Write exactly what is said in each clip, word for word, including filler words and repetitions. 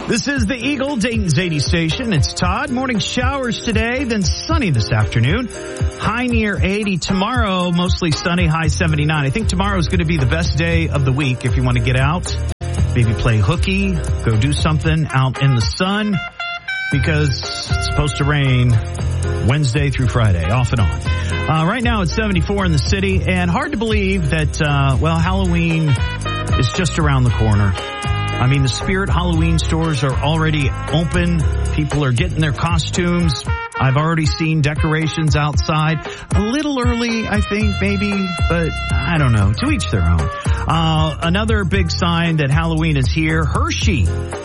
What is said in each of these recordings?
This is the Eagle, Dayton's eighty station. It's Todd. Morning showers today, then sunny this afternoon. High near eighty. Tomorrow, mostly sunny, high seventy-nine. I think tomorrow is going to be the best day of the week if you want to get out. Maybe play hooky, go do something out in the sun, because it's supposed to rain Wednesday through Friday, off and on. Uh, right now it's seventy-four in the city, and hard to believe that, uh, well, Halloween is just around the corner. I mean, the Spirit Halloween stores are already open. People are getting their costumes. I've already seen decorations outside. A little early, I think, maybe, but I don't know. To each their own. Uh, another big sign that Halloween is here. Hershey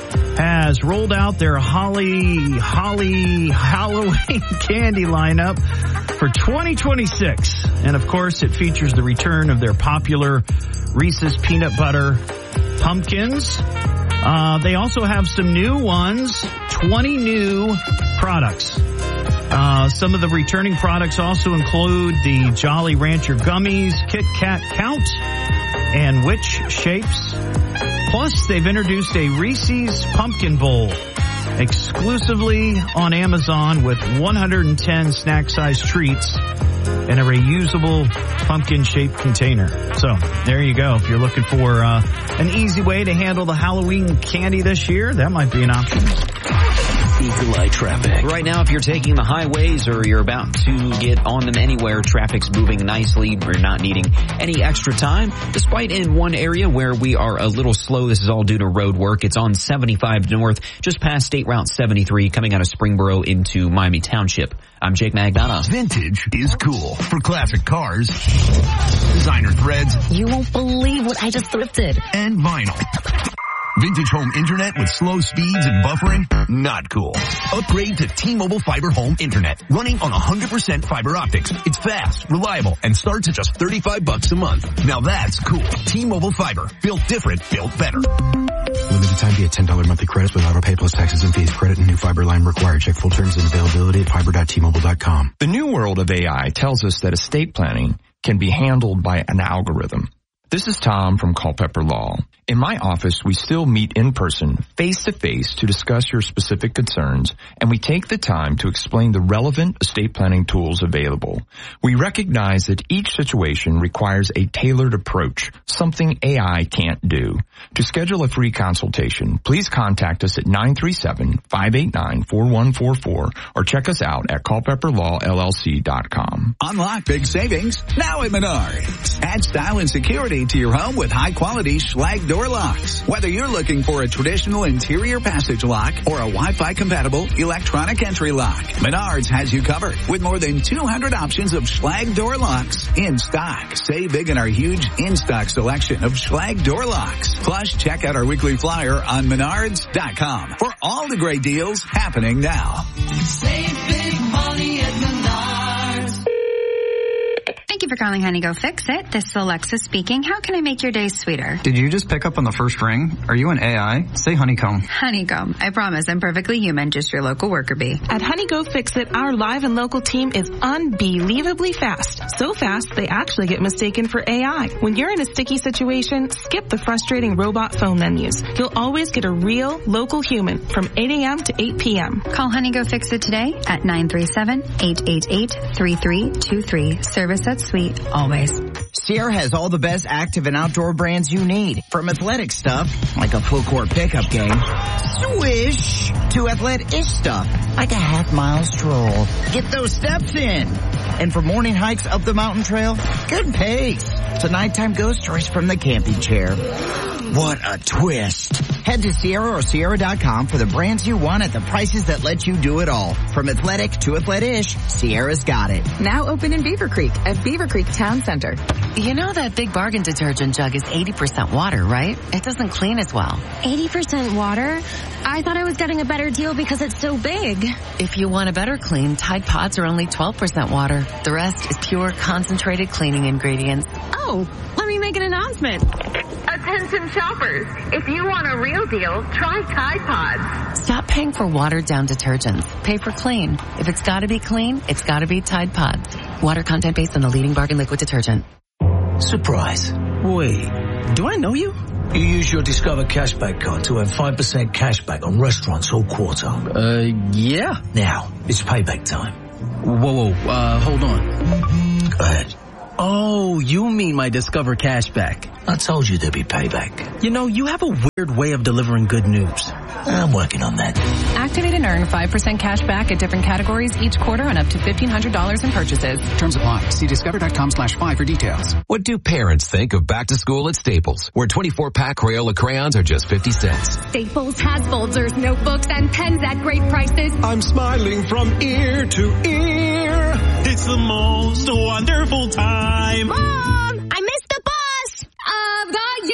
has rolled out their Holly, Holly Halloween candy lineup for twenty twenty-six. And of course, it features the return of their popular Reese's Peanut Butter Pumpkins. Uh, they also have some new ones, twenty new products. Uh, some of the returning products also include the Jolly Rancher Gummies, Kit Kat Count, and Witch Shapes. Plus, they've introduced a Reese's Pumpkin Bowl exclusively on Amazon with one hundred ten snack-sized treats in a reusable pumpkin-shaped container. So, there you go. If you're looking for uh, an easy way to handle the Halloween candy this year, that might be an option. Eagle Eye traffic. Right now, if you're taking the highways or you're about to get on them anywhere, traffic's moving nicely. We're not needing any extra time. Despite in one area where we are a little slow, this is all due to road work. It's on seventy-five North, just past State Route seventy-three, coming out of Springboro into Miami Township. I'm Jake Magdana. Vintage is cool. For classic cars, designer threads. You won't believe what I just thrifted. And vinyl. Vintage home internet with slow speeds and buffering? Not cool. Upgrade to T-Mobile Fiber Home Internet, running on one hundred percent fiber optics. It's fast, reliable, and starts at just thirty-five bucks a month. Now that's cool. T-Mobile Fiber. Built different, built better. Limited time via ten dollars monthly credits with auto pay plus taxes and fees. Credit and new fiber line required. Check full terms and availability at fiber dot t mobile dot com. The new world of A I tells us that estate planning can be handled by an algorithm. This is Tom from Culpeper Law. In my office, we still meet in person, face-to-face, to discuss your specific concerns, and we take the time to explain the relevant estate planning tools available. We recognize that each situation requires a tailored approach, something A I can't do. To schedule a free consultation, please contact us at nine three seven, five eight nine, four one four four or check us out at culpeper law l l c dot com. Unlock big savings now at Menards. Add style and security to your home with high-quality Schlage door locks. Whether you're looking for a traditional interior passage lock or a Wi-Fi compatible electronic entry lock, Menards has you covered with more than two hundred options of Schlage door locks in stock. Save big in our huge in-stock selection of Schlage door locks. Plus, check out our weekly flyer on menards dot com for all the great deals happening now. Save big money at Menards. Thank you for calling Honey Go Fix It. This is Alexa speaking. How can I make your day sweeter? Did you just pick up on the first ring? Are you an A I? Say honeycomb. Honeycomb. I promise I'm perfectly human, just your local worker bee. At Honey Go Fix It, our live and local team is unbelievably fast. So fast, they actually get mistaken for A I. When you're in a sticky situation, skip the frustrating robot phone menus. You'll always get a real, local human from eight a.m. to eight p.m. Call Honey Go Fix It today at nine three seven, eight eight eight, three three two three. Service that's sweet, always. Sierra has all the best active and outdoor brands you need. From athletic stuff, like a full court pickup game, swish, to athletic-ish stuff, like a half mile stroll. Get those steps in. And for morning hikes up the mountain trail, good pace. To nighttime ghost stories from the camping chair. What a twist. Head to Sierra or Sierra dot com for the brands you want at the prices that let you do it all. From athletic to athletic-ish, Sierra's got it. Now open in Beaver Creek at Beaver Creek Town Center. You know that Big Bargain detergent jug is eighty percent water, right? It doesn't clean as well. eighty percent water? I thought I was getting a better deal because it's so big. If you want a better clean, Tide Pods are only twelve percent water. The rest is pure concentrated cleaning ingredients. Oh, let me make an announcement. Attention shoppers, if you want a real deal, try Tide Pods. Stop paying for watered-down detergents. Pay for clean. If it's got to be clean, it's got to be Tide Pods. Water content based on the leading bargain liquid detergent. Surprise. Wait, do I know you? You use your Discover Cashback card to earn five percent cashback on restaurants all quarter. Uh, yeah. Now, it's payback time. Whoa, whoa, uh, hold on. Go ahead. Oh, you mean my Discover Cashback. I told you there'd be payback. You know, you have a weird way of delivering good news. I'm working on that. Activate and earn five percent cash back at different categories each quarter on up to fifteen hundred dollars in purchases. Terms apply. See discover.com slash five for details. What do parents think of back to school at Staples, where twenty-four pack Crayola crayons are just fifty cents? Staples has folders, notebooks, and pens at great prices. I'm smiling from ear to ear. It's the most wonderful time. Mom, I missed the bus of the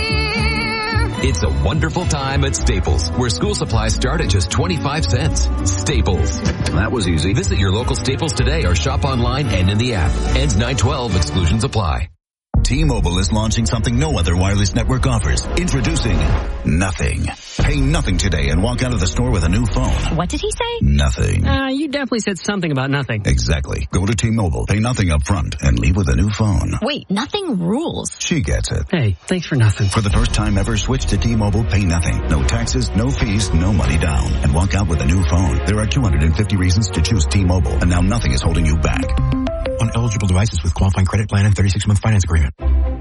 year. It's a wonderful time at Staples, where school supplies start at just twenty-five cents. Staples. That was easy. Visit your local Staples today or shop online and in the app. Ends nine twelve. Exclusions apply. T-Mobile is launching something no other wireless network offers. Introducing Nothing. Pay nothing today and walk out of the store with a new phone. What did he say? Nothing. Uh, you definitely said something about nothing. Exactly. Go to T-Mobile, pay nothing up front, and leave with a new phone. Wait, nothing rules. She gets it. Hey, thanks for nothing. For the first time ever, switch to T-Mobile, pay nothing. No taxes, no fees, no money down. And walk out with a new phone. There are two hundred fifty reasons to choose T-Mobile, and now nothing is holding you back. On eligible devices with qualifying credit plan and thirty-six month finance agreement.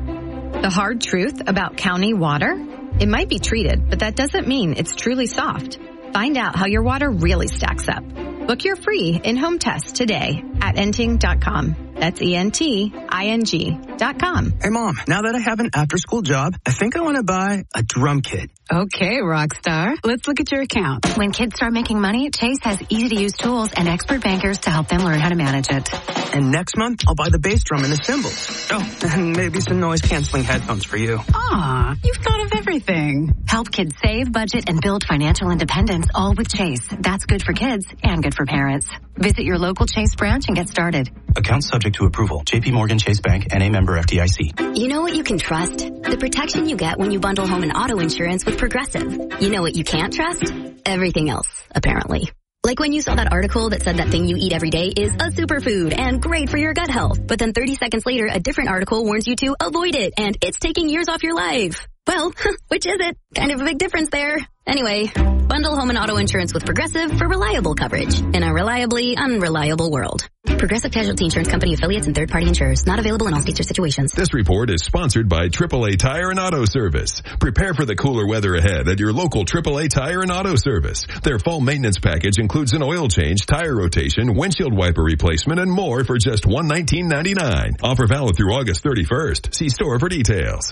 The hard truth about county water? It might be treated, but that doesn't mean it's truly soft. Find out how your water really stacks up. Book your free in-home test today at enting dot com. That's E N T I N G dot com. Hey, Mom, now that I have an after-school job, I think I want to buy a drum kit. Okay, Rockstar. Let's look at your account. When kids start making money, Chase has easy-to-use tools and expert bankers to help them learn how to manage it. And next month, I'll buy the bass drum and the cymbals. Oh, and maybe some noise-canceling headphones for you. Aw, you've thought of everything. Help kids save, budget, and build financial independence, all with Chase. That's good for kids and good for parents. Visit your local Chase branch and get started. Account subject to approval. J P Morgan Chase Bank, N A member F D I C. You know what you can trust? The protection you get when you bundle home and auto insurance with Progressive. You know what you can't trust? Everything else, apparently. Like when you saw that article that said that thing you eat every day is a superfood and great for your gut health. But then thirty seconds later, a different article warns you to avoid it and it's taking years off your life. Well, which is it? Kind of a big difference there. Anyway, bundle home and auto insurance with Progressive for reliable coverage in a reliably unreliable world. Progressive Casualty Insurance Company affiliates and third-party insurers. Not available in all states or situations. This report is sponsored by triple A Tire and Auto Service. Prepare for the cooler weather ahead at your local triple A Tire and Auto Service. Their fall maintenance package includes an oil change, tire rotation, windshield wiper replacement, and more for just one hundred nineteen dollars and ninety-nine cents. Offer valid through August thirty-first. See store for details.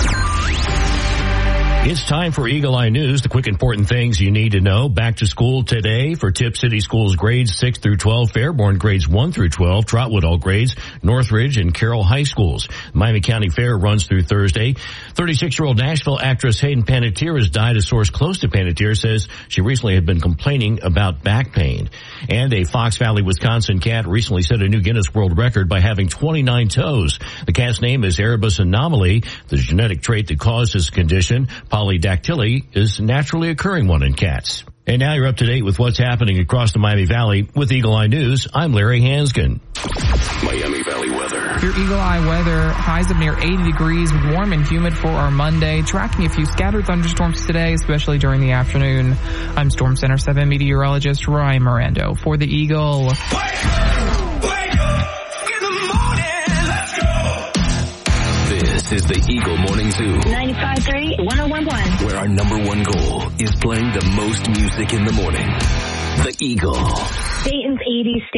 It's time for Eagle Eye News, the quick important things you need to know. Back to school today for Tip City Schools grades six through twelve, Fairborn grades one through twelve, Trotwood all grades, Northridge and Carroll High Schools. Miami County Fair runs through Thursday. thirty-six-year-old Nashville actress Hayden Panettiere has died. A source close to Panettiere says she recently had been complaining about back pain. And a Fox Valley, Wisconsin cat recently set a new Guinness World Record by having twenty-nine toes. The cat's name is Erebus anomaly. The genetic trait that caused this condition, polydactyly, is a naturally occurring one in cats. And now you're up to date with what's happening across the Miami Valley with Eagle Eye News. I'm Larry Hansgen. Miami Valley weather. Your Eagle Eye weather, highs of near eighty degrees with warm and humid for our Monday. Tracking a few scattered thunderstorms today, especially during the afternoon. I'm Storm Center seven meteorologist Ryan Mirando for the Eagle. This is the Eagle Morning Zoo. ninety-five point three, one oh one point one. Where our number one goal is playing the most music in the morning. The Eagle. Dayton's eighties.